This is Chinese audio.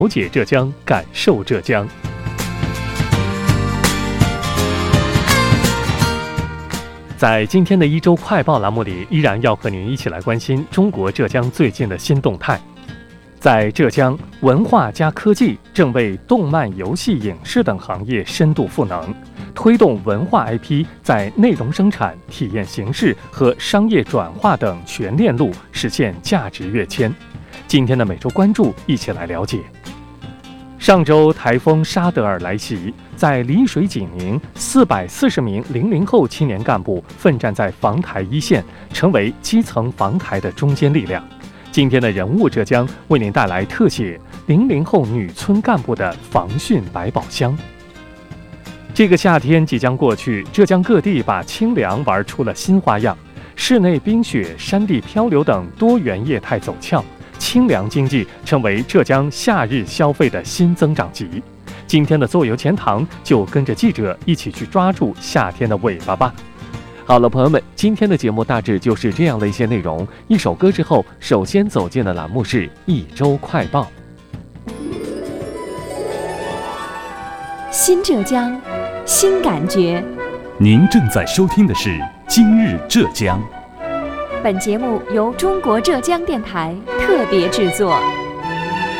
了解浙江，感受浙江。在今天的一周快报栏目里，依然要和您一起来关心中国浙江最近的新动态。在浙江，文化加科技正为动漫、游戏、影视等行业深度赋能，推动文化 IP 在内容生产、体验形式和商业转化等全链路实现价值跃迁。今天的每周关注，一起来了解。上周台风沙德尔来袭，在丽水济宁，440名00后青年干部奋战在防台一线，成为基层防台的中坚力量。今天的人物浙江为您带来特写00后女村干部的防汛百宝箱。这个夏天即将过去，浙江各地把清凉玩出了新花样，室内冰雪、山地漂流等多元业态走俏。清凉经济成为浙江夏日消费的新增长极。今天的坐游钱塘就跟着记者一起去抓住夏天的尾巴吧。 好了，朋友们，今天的节目大致就是这样的一些内容。一首歌之后，首先走进的栏目是一周快报。 新浙江，新感觉。 您正在收听的是今日浙江。 本节目由中国浙江电台特别制作。